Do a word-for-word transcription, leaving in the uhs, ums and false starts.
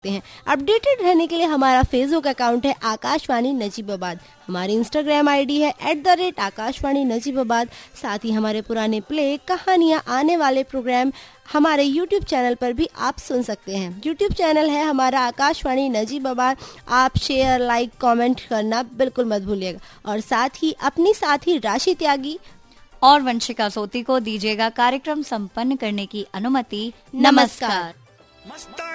सकते हैं। अपडेटेड रहने के लिए हमारा फेसबुक अकाउंट है आकाशवाणी नजीबाबाद, हमारी इंस्टाग्राम आईडी है at the rate Akashvani Najibabad. साथ ही हमारे पुराने प्ले, कहानियाँ, आने वाले प्रोग्राम हमारे यूट्यूब चैनल पर भी आप सुन सकते हैं। यूट्यूब चैनल है हमारा आकाशवाणी नजीबाबाद। आप शेयर, लाइक, कमेंट करना बिल्कुल मत भूलिएगा। और साथ ही अपनी साथी राशि त्यागी और वंशिका सोती को दीजिएगा कार्यक्रम संपन्न करने की अनुमति। नमस्कार।